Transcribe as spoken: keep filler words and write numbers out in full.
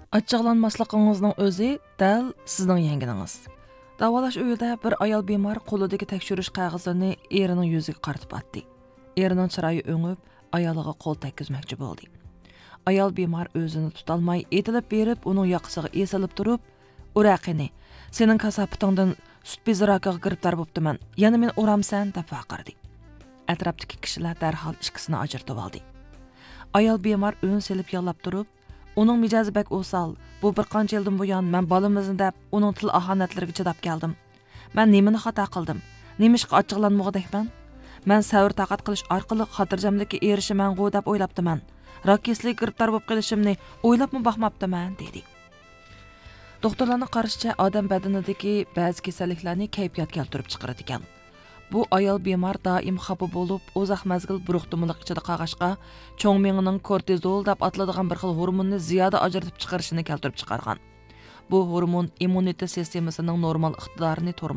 Achchiqlanmasligingizning o'zi dal sizning yanginingiz. Davolash uyida bir ayol bemor qo'lidagi tekshirish qog'ozini erining yuziga qaratib atdi. Erining chiroyi o'ngib, ayoliga qo'l tekkizmoqchi bo'ldi. Ayol bemor o'zini tutolmay etilib berib, uning yoqasiga esilib turib, "Uraqini, sening kasobatingdan sut bezi rakiga giribdor bo'ptiman. Yana men uramsan" deb baqirdi. Atrofdagi kishilar darhol ikkisini ajratib oldi. Ayol bemor o'ng selib yig'lab turib, uning mijozi bak o'sal. Bu bir qancha yildan buyon men bolamizni deb uning til ahonatlariga chidab keldim. Men nimani xato qildim? Nimishqa ochiqlanmoqdakman? Men savr taqat qilish orqali xotirjamlikka erishiman-ku deb o'ylabdiman. Rakislik giribdor bo'lib qolishimni o'ylabmi baxmabdiman dedi. Doktorlarning qarashicha odam badanidagi ba'zi kasalliklarni kayfiyat keltirib chiqaradi ekan. Bu ayol bemor doim xafa bo'lib, uzoq mazgil buruqtumliq ichida qolg'ashqa, cho'ng miyining kortizol deb ataladigan bir xil hormonni ziyoda ajratib chiqarishini keltirib chiqargan. Bu hormon immunitet sistemasining normal iqtidorini